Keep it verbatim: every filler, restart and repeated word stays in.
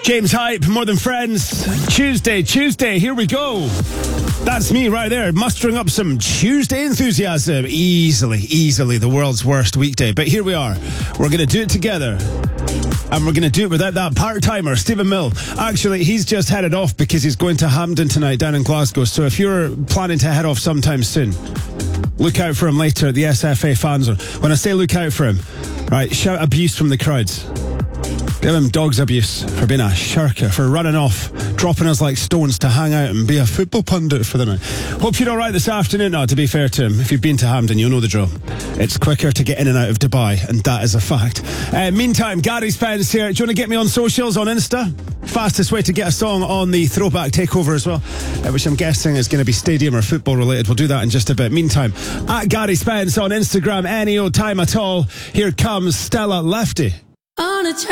James Hype, More Than Friends. Tuesday, Tuesday, here we go. That's me right there, mustering up some Tuesday enthusiasm. Easily, easily the world's worst weekday. But here we are. We're going to do it together. And we're going to do it without that part-timer, Stephen Mill. Actually, he's just headed off because he's going to Hampden tonight down in Glasgow. So if you're planning to head off sometime soon, look out for him later at the S F A fan zone. When I say look out for him, right, shout abuse from the crowds. Give him dog's abuse for being a shirker, for running off, dropping us like stones to hang out and be a football pundit for the night. Hope you're all right this afternoon. No, to be fair to him, if you've been to Hampden, you'll know the drill. It's quicker to get in and out of Dubai, and that is a fact. Uh, meantime, Gary Spence here. Do you want to get me on socials, on Insta? Fastest way to get a song on the Throwback Takeover as well, uh, which I'm guessing is going to be stadium or football related. We'll do that in just a bit. Meantime, at Gary Spence on Instagram, any old time at all. Here comes Stella Lefty. On a